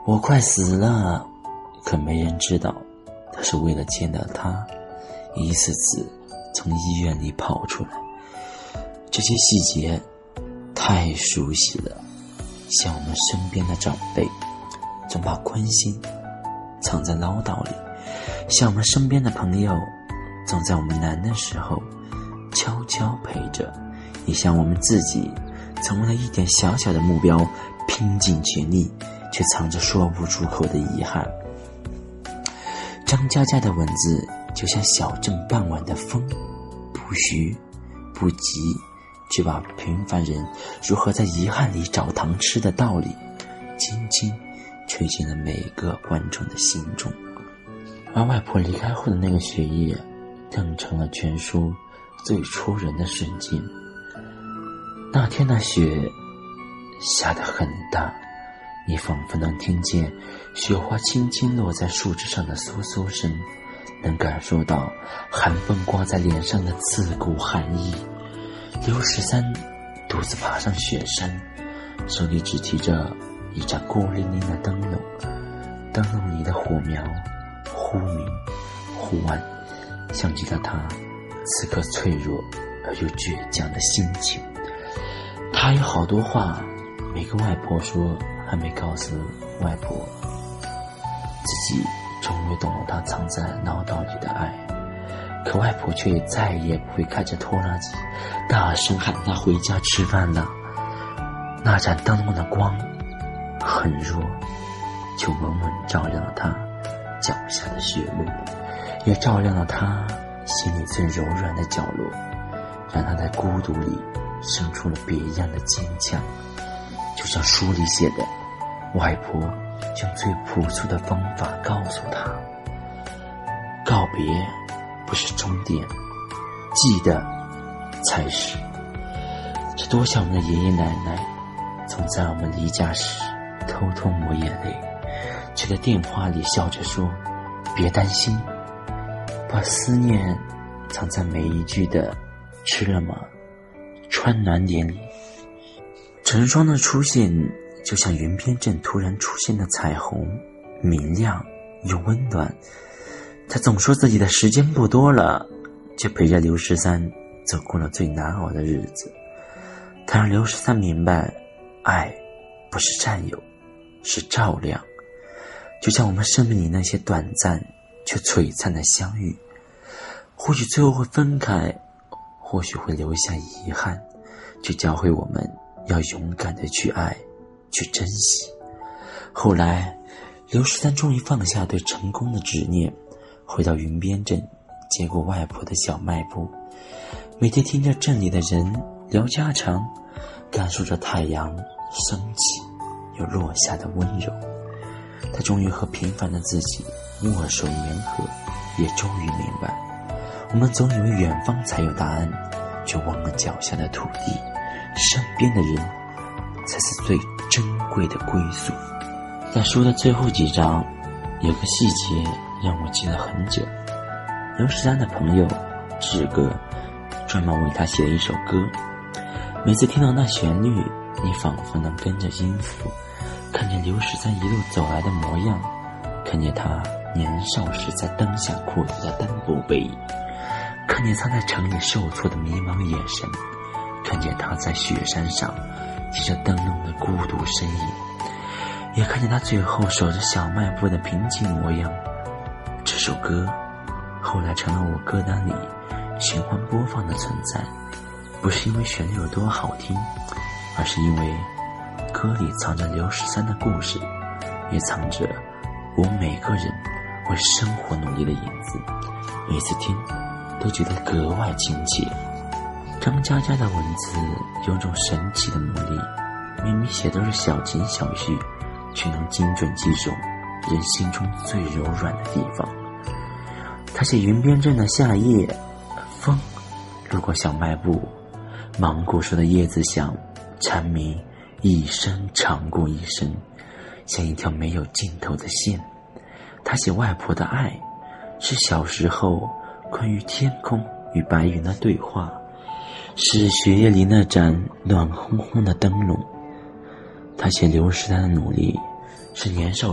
我快死了，可没人知道，他是为了见到他，一次次从医院里跑出来。这些细节太熟悉了，像我们身边的长辈，总把关心藏在唠叨里；像我们身边的朋友，总在我们难的时候悄悄陪着；也像我们自己，总为了一点小小的目标拼尽全力，却藏着说不出口的遗憾。张嘉佳的文字就像小镇傍晚的风，不徐不急，却把平凡人如何在遗憾里找糖吃的道理轻轻吹进了每个观众的心中。而外婆离开后的那个雪夜，更成了全书最戳人的瞬间。那天的雪下得很大，你仿佛能听见雪花轻轻落在树枝上的簌簌声，能感受到寒风刮在脸上的刺骨寒意。刘13独自爬上雪山，手里只提着一盏孤零零的灯笼，灯笼里的火苗忽明忽暗，像极了他此刻脆弱而又倔强的心情。他有好多话没跟外婆说，还没告诉外婆，自己终于懂了他藏在唠叨里的爱。可外婆却再也不会开着拖拉机大声喊他回家吃饭了。那盏灯笼的光很弱，就稳稳照亮了他脚下的雪路，也照亮了他心里最柔软的角落，让他在孤独里生出了别样的坚强。就像书里写的，外婆用最朴素的方法告诉他，告别不是终点，记得才是。这多像我们的爷爷奶奶，总在我们离家时偷偷抹眼泪，却在电话里笑着说别担心，把思念藏在每一句的吃了吗穿暖点里。陈霜的出现就像云边镇突然出现的彩虹，明亮又温暖。他总说自己的时间不多了，却陪着刘13走过了最难熬的日子。他让刘13明白，爱不是占有，是照亮。就像我们生命里那些短暂却璀璨的相遇，或许最后会分开，或许会留下遗憾，却教会我们要勇敢地去爱，去珍惜。后来刘13终于放下对成功的执念，回到云边镇接过外婆的小卖部，每天听着镇里的人聊家常，感受着太阳升起又落下的温柔。他终于和平凡的自己握手言和，也终于明白，我们总以为远方才有答案，却忘了脚下的土地，身边的人才是最珍贵的归宿。在书的最后几章，有个细节让我记了很久。刘13的朋友志哥专门为他写了一首歌，每次听到那旋律，你仿佛能跟着音符，看见刘13一路走来的模样，看见他年少时在灯下阔腿的单薄背影，看见他在城里受挫的迷茫眼神，看见他在雪山上提着灯笼的孤独身影，也看见他最后守着小卖部的平静模样。这首歌后来成了我歌单里循环播放的存在，不是因为旋律有多好听，而是因为歌里藏着刘13的故事，也藏着我们每个人为生活努力的影子，每次听都觉得格外亲切。张嘉佳的文字有种神奇的魔力，明明写都是小情小绪，却能精准击中人心中最柔软的地方。他写云边镇的夏夜，风路过小卖部，芒果树的叶子响，蝉鸣一声长过一声，像一条没有尽头的线。他写外婆的爱，是小时候关于天空与白云的对话，是雪夜里那盏暖烘烘的灯笼。他写刘13的努力，是年少